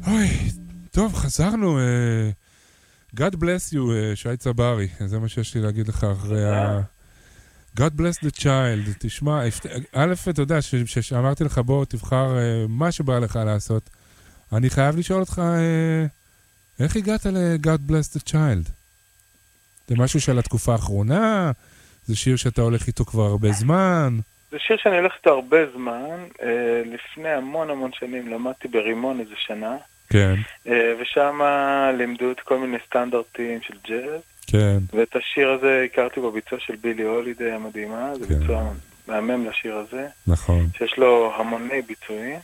אוי, טוב, חזרנו. God bless you, שי צברי. זה מה שיש לי להגיד לך אחרי ה... God bless the child. תשמע, א', אתה יודע, שאמרתי לך בוא תבחר מה שבא לך לעשות. אני חייב לשאול אותך, איך הגעת ל-God bless the child? זה משהו של התקופה האחרונה? זה שיר שאתה הולך איתו כבר הרבה זמן? זה שיר שאני הולך איתו הרבה זמן. לפני המון שנים למדתי ברימון איזה שנה. כן. ושם לימדו את כל מיני סטנדרטים של ג'אז. כן. ואת השיר הזה הכרתי בביצוע של בילי הולידיי המדהימה. זה ביצוע מהמם לשיר הזה. נכון. שיש לו המוני ביצועים.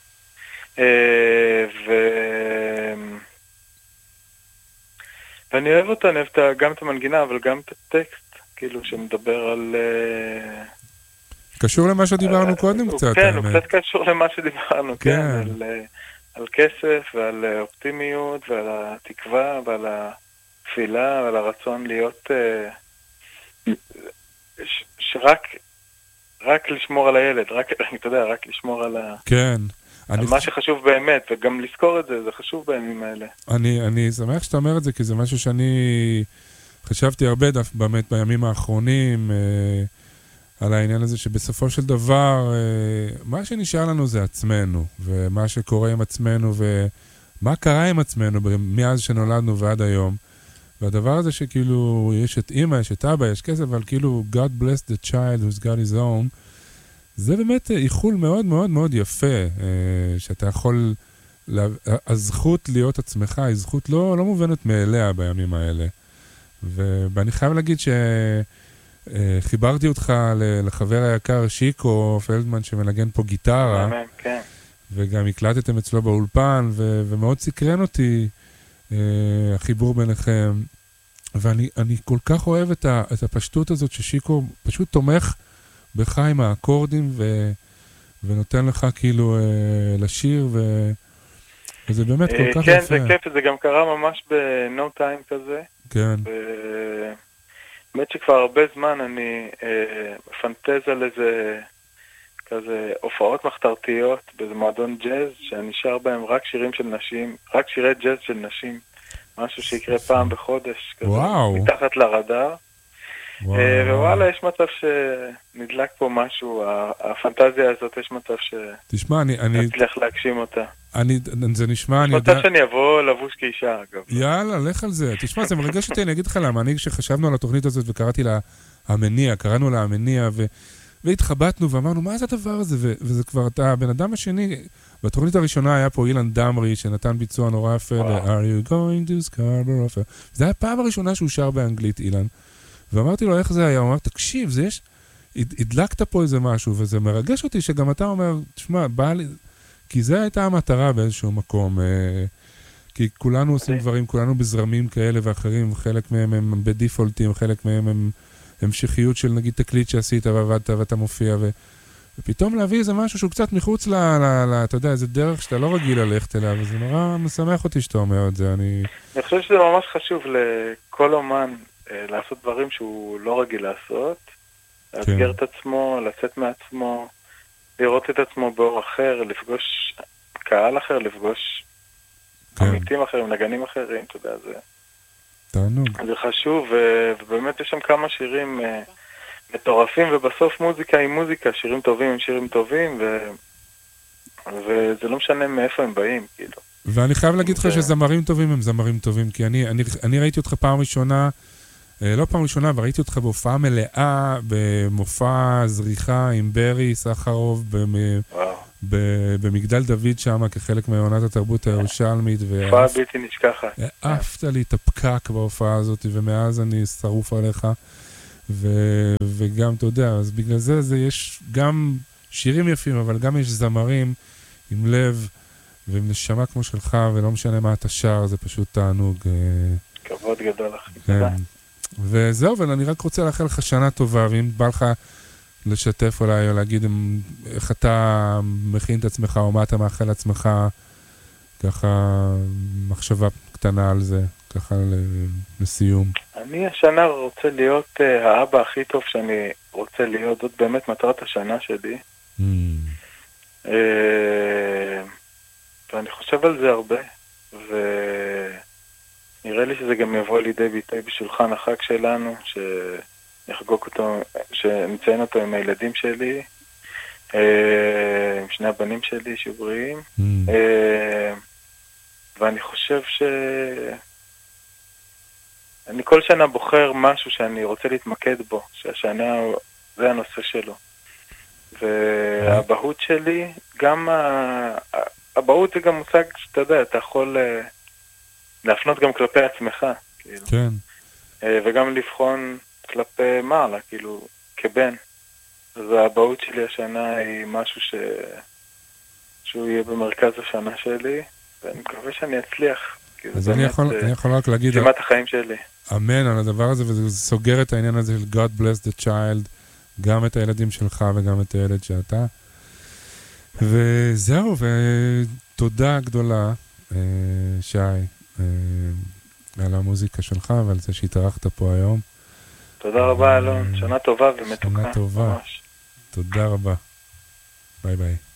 ואני אוהב אותה, אני אוהב גם את המנגינה, אבל גם את הטקסט, כאילו שמדבר על... קשור למה שדיברנו קודם קצת. כן, הוא קצת קשור למה שדיברנו, כן. על כסף ועל אופטימיות ועל התקווה ועל התפילה ועל הרצון להיות... רק לשמור על הילד, אתה יודע, רק לשמור על ה... כן. מה שחשוב באמת, וגם לזכור את זה, זה חשוב בימים האלה. אני שמח שאתה אומר את זה, כי זה משהו שאני חשבתי הרבה באמת בימים האחרונים, על העניין הזה שבסופו של דבר, מה שנשאר לנו זה עצמנו, ומה שקורה עם עצמנו, ומה קרה עם עצמנו מאז שנולדנו ועד היום. והדבר הזה שכאילו, יש את אמא, יש את אבא, יש כסף, אבל כאילו, God bless the child who's got his own, זה באמת איחול מאוד מאוד מאוד יפה, שאתה יכול, הזכות להיות עצמך, היא זכות לא מובנת מאליה בימים האלה. ואני חייב להגיד שחיברתי אותך לחבר היקר שיקו פלדמן שמנגן פה גיטרה, כן. וגם הקלטתם אצלו באולפן, ומאוד סקרן אותי החיבור ביניכם, ואני כל כך אוהב את הפשטות הזאת ששיקו פשוט תומך בך עם האקורדים ונותן לך כאילו לשיר וזה באמת כל כך כן, יפה. כן, זה כיף, זה גם קרה ממש ב-No Time כזה. כן. באמת שכבר הרבה זמן אני מפנטז על איזה כזה הופעות מחתרתיות באיזה מועדון ג'אז שאני שר בהם רק שירים של נשים, רק שירי ג'אז של נשים, משהו שיקרה פעם בחודש כזה, מתחת לרדאר. ווואלה, יש מצב שנדלק פה משהו, הפנטזיה הזאת, יש מצב שנצליח להגשים אותה. זה נשמע, יש מצב שאני אבוא לבוש כאישה, אגב. יאללה, לך על זה. תשמע, זה מרגש אותי, אני אגיד לך למה, אני כשחשבנו על התוכנית הזאת וקראתי לה המניע, קראנו לה המניע, והתחבטנו ואמרנו, מה זה הדבר הזה? וזה כבר, הבן אדם השני, בתוכנית הראשונה היה פה אילן דמרי, שנתן ביצוע נורא יפה, Are you going to Scarborough? זה היה הפעם הראשונה שהוא שר באנגלית, אילן. ואמרתי לו, איך זה היה? הוא אמר, תקשיב, זה יש... הדלקת פה איזה משהו, וזה מרגש אותי שגם אתה אומר, תשמע, בא לי... כי זה הייתה המטרה באיזשהו מקום. כי כולנו עושים דברים, כולנו בזרמים כאלה ואחרים, חלק מהם הם בדיפולטים, חלק מהם הם המשכיות של נגיד תקליט שעשית ועבדת ואתה מופיע, ופתאום להביא איזה משהו שהוא קצת מחוץ אתה יודע, איזה דרך שאתה לא רגיל ללכת אליה, וזה נורא משמח אותי שאתה אומר את זה. אני חושב שזה ממש חשוב לכל אומן לעשות דברים שהוא לא רגיל לעשות, לאתגר את עצמו, לצאת מעצמו, לראות את עצמו באור אחר, לפגוש קהל אחר, לפגוש עמיתים אחרים, נגנים אחרים, אתה יודע, זה חשוב, ובאמת יש שם כמה שירים מטורפים, ובסוף מוזיקה היא מוזיקה, שירים טובים הם שירים טובים, וזה לא משנה מאיפה הם באים, כאילו. ואני חייב להגיד לך שזמרים טובים הם זמרים טובים, כי אני ראיתי אותך פעם ראשונה, לא פעם ראשונה, אבל ראיתי אותך בהופעה מלאה, במופע זריחה עם ברי סחרוב, במגדל דוד שם, כחלק מעונת התרבות הירושלמית. הופעה בלתי נשכחת. העפת לי את הפקק בהופעה הזאת, ומאז אני שרוף עליך. וגם, אתה יודע, אז בגלל זה יש גם שירים יפים, אבל גם יש זמרים עם לב ועם נשמה כמו שלך, ולא משנה מה אתה שר, זה פשוט תענוג. כבוד גדול לך. כן. וזהו, אבל אני רק רוצה לאחל לך שנה טובה, ואם בא לך לשתף אולי, או להגיד איך אתה מכין את עצמך, או מה אתה מאחל לעצמך, ככה מחשבה קטנה על זה, ככה לסיום. אני השנה רוצה להיות האבא הכי טוב שאני רוצה להיות, זאת באמת מטרת השנה שלי. ואני חושב על זה הרבה, ונראה לי שזה גם יבוא לידי ביטוי בשולחן החג שלנו, שנחגוג אותו, שנציין אותו עם הילדים שלי, עם שני הבנים שלי שיהיו בריאים. ואני חושב אני כל שנה בוחר משהו שאני רוצה להתמקד בו, שהשנה זה הנושא שלו. והאבהות שלי, גם האבהות זה גם מושג שאתה יודע, אתה יכול להפנות גם כלפי עצמך, כאילו. כן. וגם לבחון כלפי מעלה, כאילו, כבן. אז האבהות שלי השנה היא משהו שהוא יהיה במרכז השנה שלי, ואני מקווה שאני אצליח. אז אני יכול רק להגיד... שימת החיים שלי. אמן על הדבר הזה, וזה סוגר את העניין הזה של God bless the child, גם את הילדים שלך וגם את הילד שאתה. וזהו, ותודה גדולה, שי, על המוזיקה שלך ועל זה שהתארחת פה היום. תודה רבה, אלון. שנה טובה ומתוקה. שנה טובה. ממש. תודה רבה. ביי ביי.